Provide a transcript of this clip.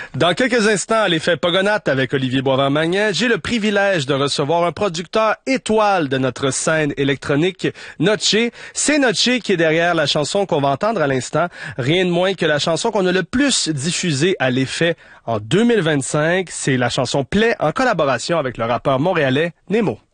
Dans quelques instants, à l'effet Pogonatte avec Olivier Boisvert-Magnan, j'ai le privilège de recevoir un producteur étoile de notre scène électronique, Notché. C'est Notché qui est derrière la chanson qu'on va entendre à l'instant. Rien de moins que la chanson qu'on a le plus diffusée à l'effet en 2025. C'est la chanson Play en collaboration avec le rappeur montréalais Nemo.